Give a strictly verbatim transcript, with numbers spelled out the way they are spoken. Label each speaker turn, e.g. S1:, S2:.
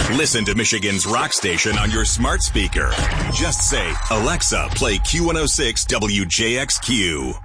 S1: Listen to Michigan's rock station on your smart speaker. Just say, Alexa, play Q one oh six W J X Q.